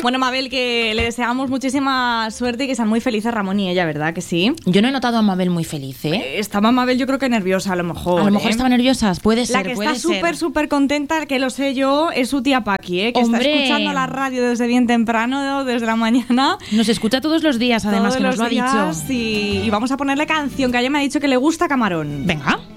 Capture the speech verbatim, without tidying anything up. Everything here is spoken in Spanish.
Bueno, Mabel, que le deseamos muchísima suerte y que sean muy felices Ramón y ella, ¿verdad que sí? Yo no he notado a Mabel muy feliz, ¿eh? Eh, Estaba Mabel yo creo que nerviosa a lo mejor. A lo mejor ¿eh? estaba nerviosa, puede ser, La que puede está ser. súper, súper contenta, que lo sé yo, es su tía Paqui, ¿eh? Que ¡Hombre! está escuchando la radio desde bien temprano, desde la mañana. Nos escucha todos los días, además, todos que nos los lo ha días, dicho. Y, y vamos a ponerle canción, que ella me ha dicho que le gusta Camarón. Venga.